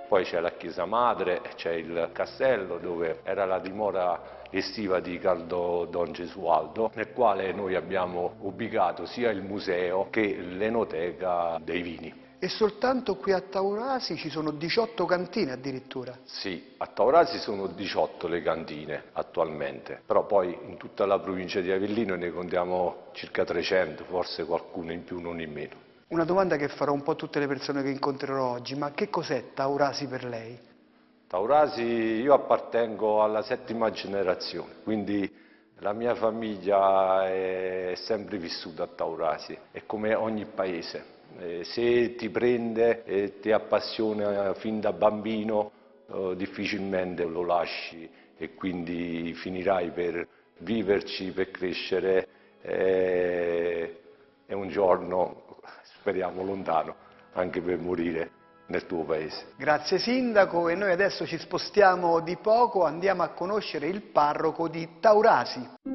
Poi c'è la chiesa madre, c'è il castello dove era la dimora estiva di Carlo Don Gesualdo, nel quale noi abbiamo ubicato sia il museo che l'enoteca dei vini. E soltanto qui a Taurasi ci sono 18 cantine addirittura. Sì, a Taurasi sono 18 le cantine attualmente, però poi in tutta la provincia di Avellino ne contiamo circa 300, forse qualcuno in più, non in meno. Una domanda che farò un po' a tutte le persone che incontrerò oggi, ma che cos'è Taurasi per lei? Taurasi, io appartengo alla 7ª generazione, quindi la mia famiglia è sempre vissuta a Taurasi, è come ogni paese. Se ti prende e ti appassiona fin da bambino, difficilmente lo lasci e quindi finirai per viverci, per crescere e un giorno, speriamo lontano, anche per morire nel tuo paese. Grazie Sindaco, e noi adesso ci spostiamo di poco, andiamo a conoscere il parroco di Taurasi.